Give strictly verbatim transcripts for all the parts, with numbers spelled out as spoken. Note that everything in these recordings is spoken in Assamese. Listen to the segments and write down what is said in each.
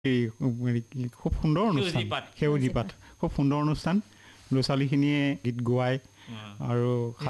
খুব সুন্দৰ অনুষ্ঠান সেউজী পাঠ খুব সুন্দৰ অনুষ্ঠান ল'ৰা ছোৱালীখিনিয়ে গীত গোৱায় আৰু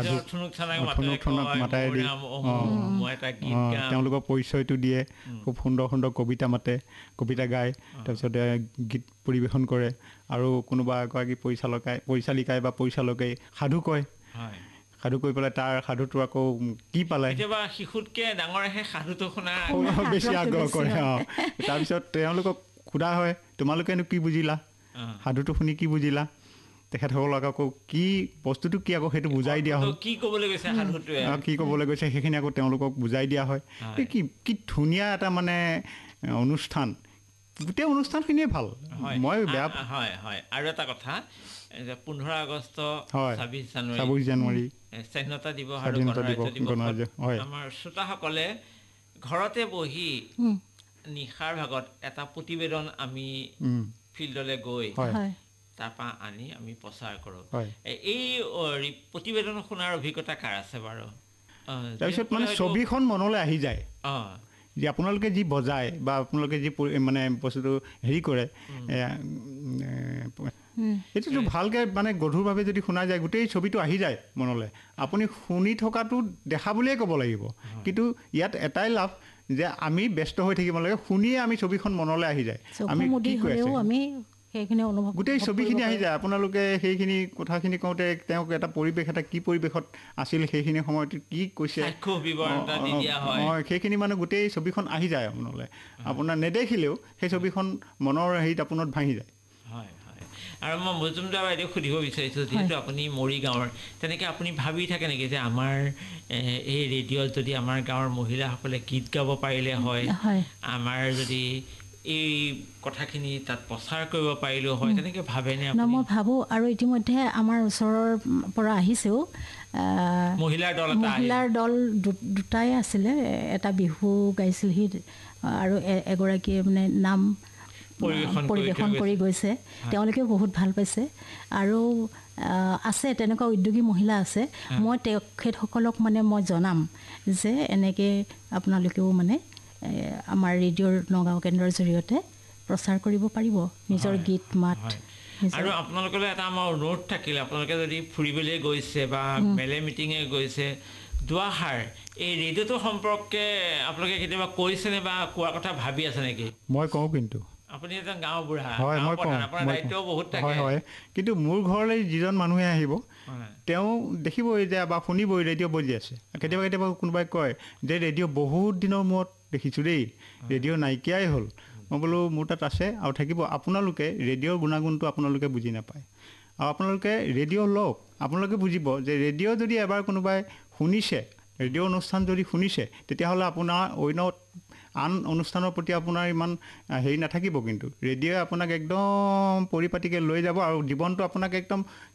মাতাই দি তেওঁলোকৰ পৰিচয়টো দিয়ে খুব সুন্দৰ সুন্দৰ কবিতা মাতে কবিতা গায় তাৰপিছতে গীত পৰিৱেশন কৰে আৰু কোনোবা এগৰাকী পৰিচালকাই পৰিচালিকাই বা পৰিচালকে সাধু কয় সাধু কৈ পেলাই তাৰ সাধুটো আকৌ কি পালে কেতিয়াবা শিশুতকৈ ডাঙৰেহে সাধুটো শুনা বেছি আগ্ৰহ কৰে অঁ তাৰপিছত তেওঁলোকক সোধা হয় তোমালোকেনো কি বুজিলা সাধুটো শুনি কি বুজিলা তেখেতসকলক আকৌ কি বস্তুটো কি আকৌ সেইটো বুজাই দিয়া হয় কি ক'বলৈ গৈছে সাধুটোৱে কি ক'বলৈ গৈছে সেইখিনি আকৌ তেওঁলোকক বুজাই দিয়া হয় কি কি ধুনীয়া এটা মানে অনুষ্ঠান গোটেই অনুষ্ঠানখিনিয়ে ভাল মই বেয়া হয় হয় আৰু এটা কথা পোন্ধৰ আগষ্ট ছাব্বিছ জানুৱাৰী ছাব্বিছ জানুৱাৰী স্বাধীনতা দিৱস আৰু গণৰাজ্য দিৱস আমাৰ শ্ৰোতাসকলে ঘৰতে বহি নিশাৰ ভাগত এটা প্ৰতিবেদন আমি ফিল্ডলৈ গৈ তাৰপৰা আনি আমি প্ৰচাৰ কৰোঁ এই প্ৰতিবেদন শুনাৰ অভিজ্ঞতা কাৰ আছে বাৰু তাৰপিছত মানে ছবিখন মনলৈ আহি যায় অঁ যে আপোনালোকে যি বজায় বা আপোনালোকে যি মানে বস্তুটো হেৰি কৰে এইটোতো ভালকৈ মানে গধুৰভাৱে যদি শুনা যায় গোটেই ছবিটো আহি যায় মনলৈ আপুনি শুনি থকাটো দেখা বুলিয়ে ক'ব লাগিব কিন্তু ইয়াত এটাই লাভ যে আমি ব্যস্ত হৈ থাকিব লাগে শুনিয়ে আমি ছবিখন মনলৈ আহি যায় আমি কি কৈ আছোঁ সেইখিনি অনুভৱ গোটেই ছবিখিনি আহি যায় আপোনালোকে সেইখিনি কথাখিনি কওঁতে তেওঁক এটা পৰিৱেশ এটা কি পৰিৱেশত আছিল সেইখিনি সময়ত কি কৈছে অঁ সেইখিনি মানে গোটেই ছবিখন আহি যায় মনলৈ আপোনাৰ নেদেখিলেও সেই ছবিখন মনৰ হেৰিত আপোনাৰ ভাঙি যায় হয় হয় আৰু মই মজুমদাৰ বাইদেউ সুধিব বিচাৰিছোঁ যিহেতু আপুনি মৰিগাঁৱৰ তেনেকৈ আপুনি ভাবি থাকে নেকি যে আমাৰ এই ৰেডিঅ'ত যদি আমাৰ গাঁৱৰ মহিলাসকলে গীত গাব পাৰিলে হয় আমাৰ যদি এই কথাখিনি তাত প্ৰচাৰ কৰিব পাৰিলেও হয় তেনেকৈ ভাবেনে মই ভাবোঁ আৰু ইতিমধ্যে আমাৰ ওচৰৰ পৰা আহিছেও মহিলাৰ দল মহিলাৰ দল দুটাই আছিলে এটা বিহু গাইছিলহি আৰু এগৰাকীয়ে মানে নাম পৰিৱেশন কৰি গৈছে তেওঁলোকেও বহুত ভাল পাইছে আৰু আছে তেনেকুৱা উদ্যোগী মহিলা আছে মই তেখেতসকলক মানে মই জনাম যে এনেকৈ আপোনালোকেও মানে আমাৰ ৰেডিঅ'ৰ নগাঁও কেন্দ্ৰৰ জৰিয়তে প্ৰচাৰ কৰিব পাৰিব নিজৰ গীত মাত আৰু আপোনালোকলৈ এটা আমাৰ অনুৰোধ থাকিলে আপোনালোকে যদি ফুৰিবলৈ গৈছে বা মেলে মিটিঙে গৈছে দুআষাৰ এই ৰেডিঅ'টো সম্পৰ্কে আপোনালোকে কেতিয়াবা কৈছেনে বা কোৱাৰ কথা ভাবি আছে নেকি মই কওঁ কিন্তু আপুনি এজন গাঁও বুঢ়া হয় মই কওঁ আপোনাৰ দায়িত্বও বহুত থাকে হয় হয় কিন্তু মোৰ ঘৰলৈ যিজন মানুহে আহিব তেওঁ দেখিবই যে বা শুনিবই ৰেডিঅ' বজি আছে কেতিয়াবা কেতিয়াবা কোনোবাই কয় যে ৰেডিঅ' বহুত দিনৰ মূৰত দেখিছোঁ দেই ৰেডিঅ' নাইকিয়াই হ'ল মই বোলো মোৰ তাত আছে আৰু থাকিব আপোনালোকে ৰেডিঅ'ৰ গুণাগুণটো আপোনালোকে বুজি নাপায় আৰু আপোনালোকে ৰেডিঅ' লওক আপোনালোকে বুজিব যে ৰেডিঅ' যদি এবাৰ কোনোবাই শুনিছে ৰেডিঅ' অনুষ্ঠান যদি শুনিছে তেতিয়াহ'লে আপোনাৰ অন্য আন অনুষ্ঠানৰ প্ৰতি আপোনাৰ ইমান হেৰি নাথাকিব কিন্তু ৰেডিঅ'ই আপোনাক একদম পৰিপাটিকৈ লৈ যাব আৰু জীৱনটো আপোনাক একদম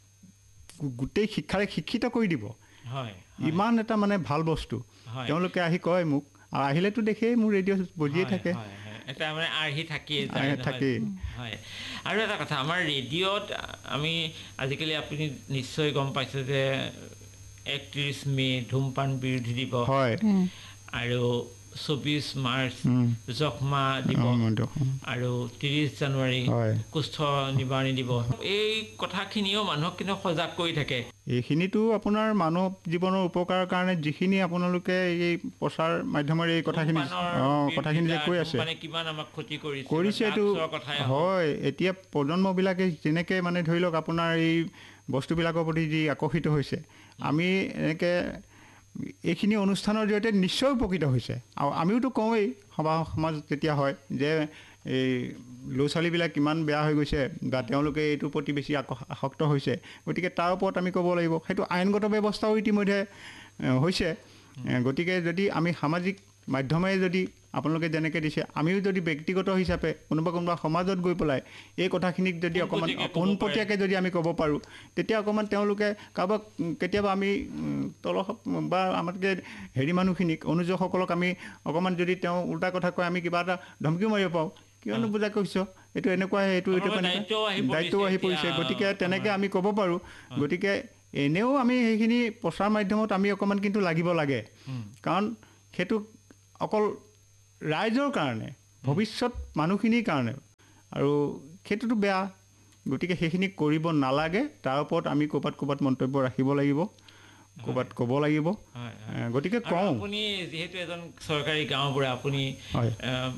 গোটেই শিক্ষাৰে শিক্ষিত কৰি দিব হয় ইমান এটা মানে ভাল বস্তু তেওঁলোকে আহি কয় মোক আৰু আহিলেতো দেখেই মোৰ ৰেডিঅ' বজিয়ে থাকে এটা মানে আৰ্হি থাকিয়ে থাকেই হয় আৰু এটা কথা আমাৰ ৰেডিঅ'ত আমি আজিকালি আপুনি নিশ্চয় গম পাইছে যে একত্ৰিছ মে' ধূমপান বিৰোধী দিৱস হয় আৰু চৌবিছ মাৰ্চ যক্ষ্মা দিৱস আৰু ত্ৰিছ জানুৱাৰী কুষ্ঠ নিবাৰণী দিৱস এই কথাখিনিও মানুহক কিন্তু সজাগ কৰি থাকে এইখিনিতো আপোনাৰ মানৱ জীৱনৰ উপকাৰৰ কাৰণে যিখিনি আপোনালোকে এই প্ৰচাৰ মাধ্যমেৰে এই কথাখিনি অঁ কথাখিনি যে কৈ আছে কিমান আমাক ক্ষতি কৰিছে কৰিছে এইটো হয় এতিয়া প্ৰজন্মবিলাকে যেনেকৈ মানে ধৰি লওক আপোনাৰ এই বস্তুবিলাকৰ প্ৰতি যি আকৰ্ষিত হৈছে আমি এনেকৈ এইখিনি অনুষ্ঠানৰ জৰিয়তে নিশ্চয় উপকৃত হৈছে আৰু আমিওতো কওঁৱেই সভা সমাজ যেতিয়া হয় যে এই ল'ৰা ছোৱালীবিলাক কিমান বেয়া হৈ গৈছে বা তেওঁলোকে এইটোৰ প্ৰতি বেছি আসক্ত হৈছে গতিকে তাৰ ওপৰত আমি ক'ব লাগিব সেইটো আইনগত ব্যৱস্থাও ইতিমধ্যে হৈছে গতিকে যদি আমি সামাজিক মাধ্যমেৰে যদি আপোনালোকে যেনেকৈ দিছে আমিও যদি ব্যক্তিগত হিচাপে কোনোবা কোনোবা সমাজত গৈ পেলাই এই কথাখিনিক যদি অকণমান পোনপটীয়াকৈ যদি আমি ক'ব পাৰোঁ তেতিয়া অকণমান তেওঁলোকে কাৰোবাক কেতিয়াবা আমি তল বা আমাতকৈ হেৰি মানুহখিনিক অনুযোগসকলক আমি অকণমান যদি তেওঁ উল্টা কথা কয় আমি কিবা এটা ধমকিও মাৰিব পাৰোঁ কিয়নো বুজা কৈছ এইটো এনেকুৱা এইটো এইটো দায়িত্বও আহি পৰিছে গতিকে তেনেকৈ আমি ক'ব পাৰোঁ গতিকে এনেও আমি সেইখিনি প্ৰচাৰ মাধ্যমত আমি অকণমান কিন্তু লাগিব লাগে কাৰণ সেইটো অকল ৰাইজৰ কাৰণে ভৱিষ্যত মানুহখিনিৰ কাৰণে আৰু সেইটোতো বেয়া গতিকে সেইখিনি কৰিব নালাগে তাৰ ওপৰত আমি ক'ৰবাত ক'ৰবাত মন্তব্য ৰাখিব লাগিব ক'ৰবাত ক'ব লাগিব গতিকে কওঁ আপুনি যিহেতু এজন চৰকাৰী গাঁওবুঢ়া আপুনি হয়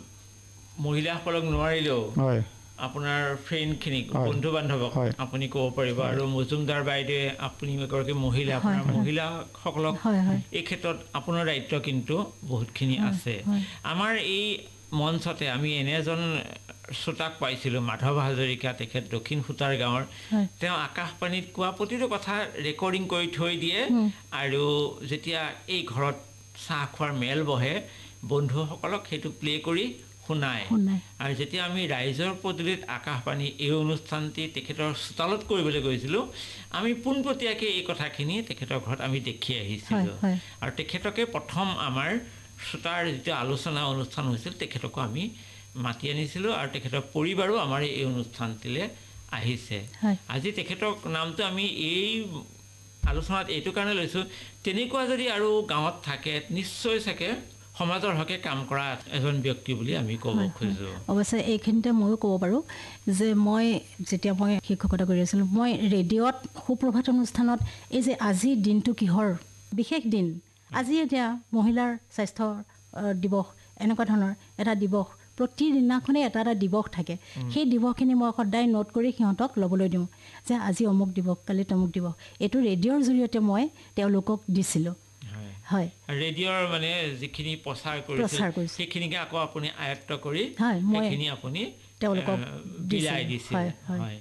মহিলাসকলক নোৱাৰিলেও হয় আপোনাৰ ফ্ৰেণ্ডখিনিক বন্ধু বান্ধৱক আপুনি ক'ব পাৰিব আৰু মজুমদাৰ বাইদেৱে আপুনি এগৰাকী মহিলা আপোনাৰ মহিলাসকলক এই ক্ষেত্ৰত আপোনাৰ দায়িত্ব কিন্তু বহুতখিনি আছে আমাৰ এই মঞ্চতে আমি এনে এজন শ্ৰোতাক পাইছিলোঁ মাধৱ হাজৰিকা তেখেত দক্ষিণ সুতাৰ গাঁৱৰ তেওঁ আকাশবাণীত কোৱা প্ৰতিটো কথা ৰেকৰ্ডিং কৰি থৈ দিয়ে আৰু যেতিয়া এই ঘৰত চাহ খোৱাৰ মেল বহে বন্ধুসকলক সেইটো প্লে কৰি শুনায় আৰু যেতিয়া আমি ৰাইজৰ পদূলিত আকাশবাণী এই অনুষ্ঠানটি তেখেতৰ চোতালত কৰিবলৈ গৈছিলোঁ আমি পোনপটীয়াকৈ এই কথাখিনি তেখেতৰ ঘৰত আমি দেখি আহিছিলোঁ আৰু তেখেতকে প্ৰথম আমাৰ শ্ৰোতাৰ যিটো আলোচনা অনুষ্ঠান হৈছিল তেখেতকো আমি মাতি আনিছিলোঁ আৰু তেখেতৰ পৰিবাৰো আমাৰ এই অনুষ্ঠানটিলৈ আহিছে আজি তেখেতৰ নামটো আমি এই আলোচনাত এইটো কাৰণে লৈছোঁ তেনেকুৱা যদি আৰু গাঁৱত থাকে নিশ্চয় চাগে সমাজৰ হকে কাম কৰা এজন ব্যক্তি বুলি আমি ক'ব খোজোঁ অৱশ্যে এইখিনিতে ময়ো ক'ব পাৰোঁ যে মই যেতিয়া মই শিক্ষকতা কৰি আছিলোঁ মই ৰেডিঅ'ত সুপ্ৰভাত অনুষ্ঠানত এই যে আজিৰ দিনটো কিহৰ বিশেষ দিন আজি এতিয়া মহিলাৰ স্বাস্থ্য দিৱস এনেকুৱা ধৰণৰ এটা দিৱস প্ৰতিদিনাখনেই এটা এটা দিৱস থাকে সেই দিৱসখিনি মই সদায় নোট কৰি সিহঁতক ল'বলৈ দিওঁ যে আজি অমুক দিৱস কালি তমুক দিৱস এইটো ৰেডিঅ'ৰ জৰিয়তে মই তেওঁলোকক দিছিলোঁ হয় ৰেডিঅ'ৰ মানে যিখিনি প্ৰচাৰ কৰিছিল সেইখিনিকে আকৌ আপুনি আয়ত্ত কৰি সেইখিনি আপুনি তেওঁলোকক বিলাই দিছিল হয়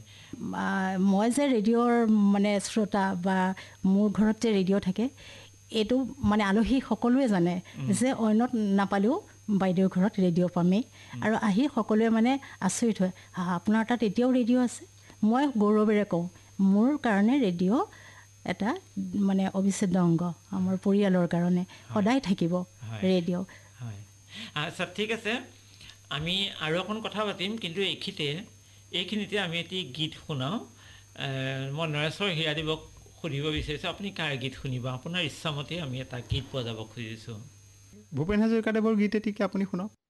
মই যে ৰেডিঅ'ৰ মানে শ্ৰোতা বা মোৰ ঘৰত যে ৰেডিঅ' থাকে এইটো মানে আলহী সকলোৱে জানে যে অন্যত নাপালেও বাইদেউৰ ঘৰত ৰেডিঅ' পামেই আৰু আহি সকলোৱে মানে আচৰিত হয় আপোনাৰ তাত এতিয়াও ৰেডিঅ' আছে মই গৌৰৱেৰে কওঁ মোৰ কাৰণে ৰেডিঅ' এটা মানে অবিচ্ছেদ্য অংগ আমাৰ পৰিয়ালৰ কাৰণে সদায় থাকিব ৰেডিঅ' হয় আচ্ছা ঠিক আছে আমি আৰু অকণ কথা পাতিম কিন্তু এইখিনিতে এইখিনিতে আমি এটি গীত শুনাওঁ মই নৰেশ্বৰ হীৰাদেৱক সুধিব বিচাৰিছোঁ আপুনি কাৰ গীত শুনিব আপোনাৰ ইচ্ছামতে আমি এটা গীত বজাব খুজিছোঁ ভূপেন হাজৰিকাদেৱৰ গীত এটিকে আপুনি শুনক